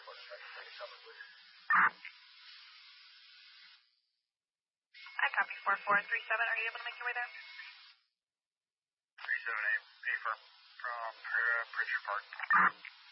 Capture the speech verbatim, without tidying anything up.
I copy four four three seven. Are you able to make your way there? three seven eight, A from, from uh, Pritchard Park.